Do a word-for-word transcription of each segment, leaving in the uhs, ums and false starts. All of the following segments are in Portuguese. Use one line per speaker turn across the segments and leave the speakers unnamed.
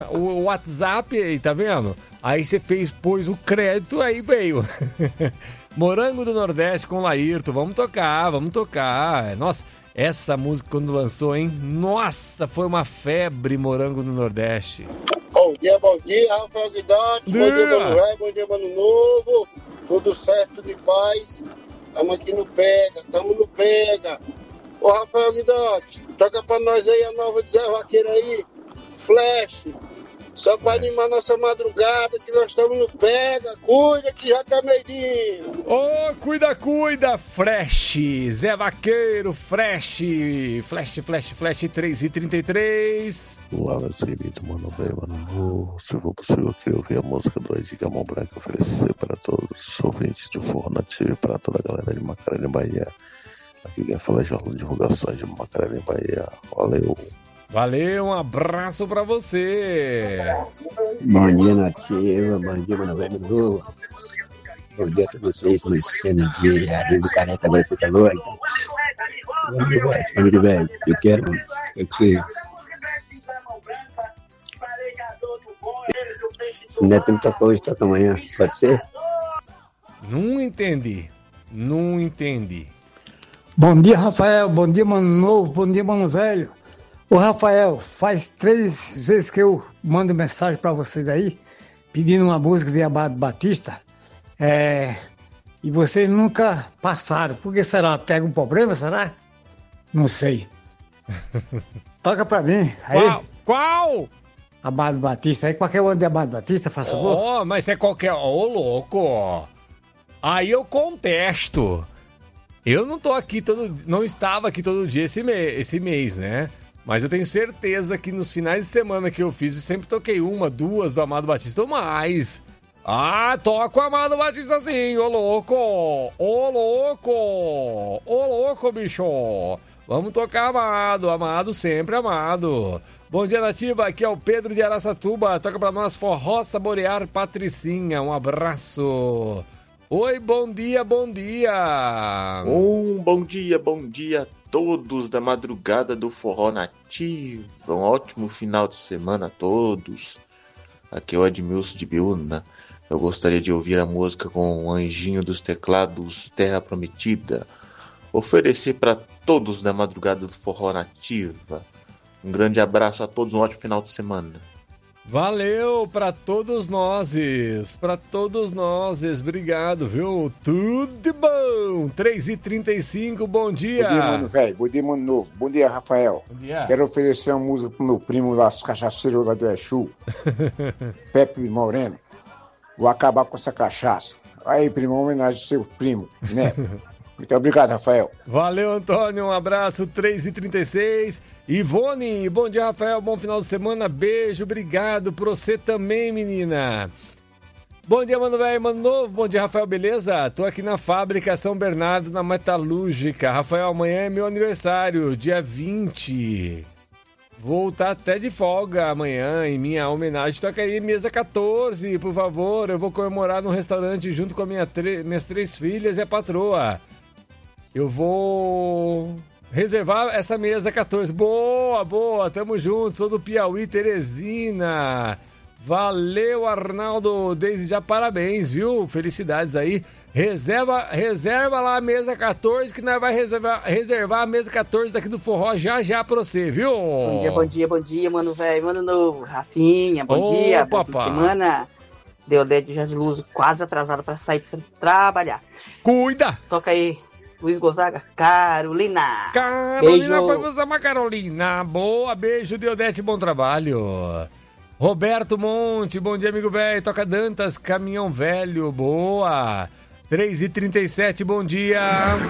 o WhatsApp aí, tá vendo? Aí você fez, pôs o crédito, aí veio. Morango do Nordeste com Laírto, vamos tocar, vamos tocar. Nossa, essa música quando lançou, hein? Nossa, foi uma febre, Morango do Nordeste.
Bom dia, bom dia, Rafael Guidotti, bom dia, Mano Velho, bom dia, Mano Novo, tudo certo, de paz, tamo aqui no Pega, tamo no Pega. Ô Rafael Guidotti, toca pra nós aí a nova de Zé Vaqueiro aí, Flash, só pra animar nossa madrugada que nós estamos no Pega, cuida que já tá meio-dia.
Ô, oh, cuida, cuida, Flash, Zé Vaqueiro, Flash, Flash, Flash, Flash, três e trinta e três.
Olá, meu querido Mano Velho, Mano Novo, se for possível, eu queria ouvir a música do Ed Gamão Branco oferecer para todos os ouvintes de Forró Nativo e para toda a galera de Macarena, Bahia. Aqui quem fala é Jornal de Divulgações de Macarena, Bahia. Valeu.
Valeu, um abraço pra você.
Bom dia, Nativa. Bom dia, Mano Velho, Mano Novo. Bom dia a todos vocês, Luciano de Areia do Caneta, agora você falou. Então. Amigo velho, eu quero eu que se não tem muita coisa, toca amanhã, pode ser?
Não entendi, não entendi.
Bom dia, Rafael, bom dia, Mano Novo, bom dia, Mano Velho. Ô, Rafael, faz três vezes que eu mando mensagem pra vocês aí, pedindo uma música de Amado Batista, é... e vocês nunca passaram. Por que será? Pega um problema, será? Não sei. Toca pra mim. Aí.
Qual? Qual?
Amado Batista. Aí qualquer um de Amado Batista, faça favor.
Oh, mas é qualquer... Ô, oh, louco. Aí eu contesto. Eu não tô aqui todo... Não estava aqui todo dia esse, me... esse mês, né? Mas eu tenho certeza que nos finais de semana que eu fiz, eu sempre toquei uma, duas do Amado Batista ou mais. Ah, toca o Amado Batista sim, ô louco! Ô louco! Ô louco, bicho! Vamos tocar Amado, Amado sempre amado. Bom dia, Nativa, aqui é o Pedro de Araçatuba. Toca pra nós Forró Saborear Patricinha, um abraço. Oi, bom dia, bom dia!
Um bom dia, bom dia a todos da madrugada do Forró Nativa. Um ótimo final de semana a todos. Aqui é o Edmilson de Biúna. Eu gostaria de ouvir a música com o Anjinho dos Teclados, Terra Prometida. Oferecer para todos da madrugada do Forró Nativa. Um grande abraço a todos, um ótimo final de semana.
Valeu para todos nós, para todos nós, obrigado, viu? Tudo de bom, três e trinta e cinco, bom dia.
Bom dia, Mano Velho, bom dia, Mano Novo, bom dia, Rafael.
Bom dia.
Quero oferecer uma música pro meu primo lá, os cachaceiros lá do Exu, Pepe Moreno. Vou acabar com essa cachaça. Aí, primo, uma homenagem ao seu primo, né? Muito obrigado, Rafael.
Valeu, Antônio, um abraço, três e trinta e seis. Ivone, bom dia, Rafael, bom final de semana, beijo, obrigado por você também, menina. Bom dia, Mano Velho, Mano Novo, bom dia, Rafael, beleza? Tô aqui na fábrica São Bernardo, na Metalúrgica. Rafael, amanhã é meu aniversário, dia vinte. Vou estar até de folga amanhã em minha homenagem. Toca aí, mesa catorze, por favor. Eu vou comemorar num restaurante junto com a minha tre- minhas três filhas e a patroa. Eu vou reservar essa mesa catorze. Boa, boa, tamo junto. Sou do Piauí, Teresina. Valeu, Arnaldo. Desde já, parabéns, viu? Felicidades aí. Reserva, reserva lá a mesa catorze, que nós vai reservar, reservar a mesa catorze daqui do Forró já já pra você, viu?
Bom dia, bom dia, bom dia, Mano Velho, Mano Novo. Rafinha, bom
Ô,
dia, bom fim
papá.
de semana. Deodete Jardim Luz, quase atrasado pra sair pra trabalhar.
Cuida!
Toca aí, Luiz Gonzaga, Carolina.
Carolina,
Beijo.
foi você, uma Carolina. Boa, beijo, Deodete, bom trabalho. Roberto Monte, bom dia, amigo velho. Toca Dantas, Caminhão Velho, boa. três e trinta e sete, bom dia.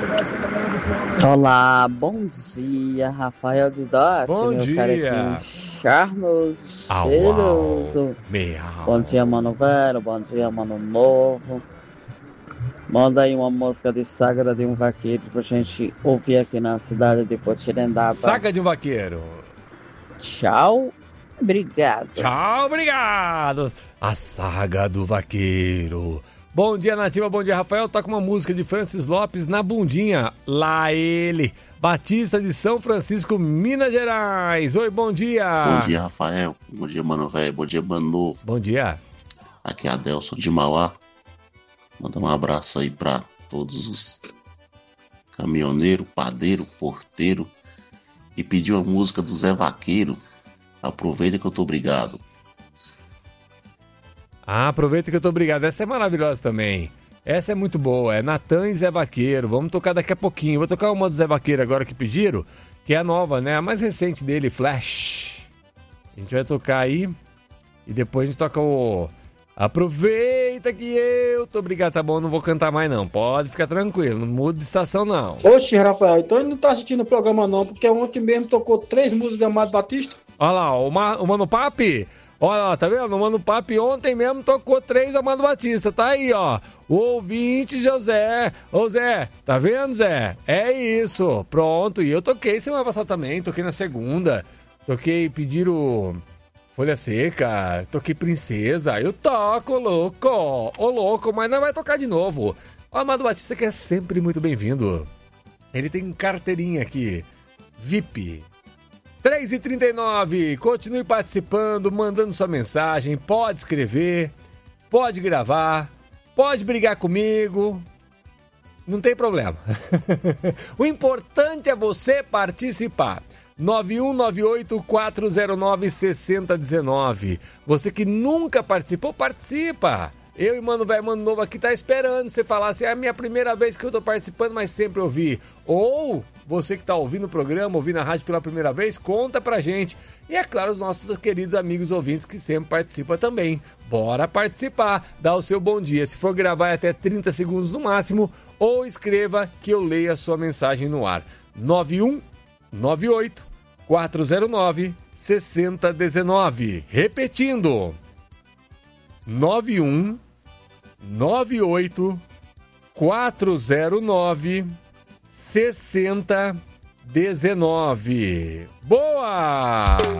Olá, bom dia, Rafael de Dot.
Bom
meu
dia.
carequinho charmoso,
Au,
cheiroso.
au. Miau.
Bom dia, Mano Velho, bom dia, Mano Novo. Manda aí uma música de Sagra de um Vaqueiro pra gente ouvir aqui na cidade de Potirendaba.
Saga de um Vaqueiro.
Tchau, obrigado.
Tchau, obrigado. A Saga do Vaqueiro. Bom dia, Nativa, bom dia, Rafael. Toca uma música de Francis Lopes na bundinha. Lá ele, Batista de São Francisco, Minas Gerais. Oi, bom dia.
Bom dia, Rafael. Bom dia, mano velho. Bom dia, mano novo.
Bom dia.
Aqui é Adelson de Mauá. Manda um abraço aí pra todos os caminhoneiros, padeiro, porteiro. E pedir uma música do Zé Vaqueiro. Aproveita que eu tô obrigado.
Ah, aproveita que eu tô obrigado. Essa é maravilhosa também. Essa é muito boa. É Natan e Zé Vaqueiro. Vamos tocar daqui a pouquinho. Vou tocar uma do Zé Vaqueiro agora que pediram, que é a nova, né? A mais recente dele, Flash. A gente vai tocar aí e depois a gente toca o... Aproveita que eu tô obrigado, tá bom? Não vou cantar mais não. Pode ficar tranquilo, não muda de estação não.
Oxe, Rafael, então ele não tá assistindo o programa não, porque ontem mesmo tocou três músicas de Amado Batista.
Olha lá, o, Ma, o Mano Papi, olha lá, tá vendo? O Mano Papi ontem mesmo tocou três Amado Batista, tá aí, ó. O ouvinte José, ô Zé, tá vendo, Zé? É isso, pronto. E eu toquei semana passada também, toquei na segunda, toquei, pediram Folha Seca, toquei Princesa, eu toco, louco, ô louco, mas não vai tocar de novo. O Amado Batista que é sempre muito bem-vindo. Ele tem carteirinha aqui, V I P. três e trinta e nove, continue participando, mandando sua mensagem, pode escrever, pode gravar, pode brigar comigo, não tem problema. O importante é você participar. nove um nove oito quatro zero nove seis zero um nove. Você que nunca participou, participa. Eu e Mano Velho, Mano Novo aqui tá esperando você falar assim, é a minha primeira vez que eu tô participando, mas sempre ouvi. Ou você que tá ouvindo o programa, ouvindo a rádio pela primeira vez, conta pra gente. E é claro, os nossos queridos amigos ouvintes que sempre participam também. Bora participar, dá o seu bom dia. Se for gravar é até trinta segundos no máximo, ou escreva que eu leio a sua mensagem no ar. nove um nove oito quatro zero nove seis zero um nove. Repetindo. nove um nove oito quatro zero nove seis zero um nove. Boa!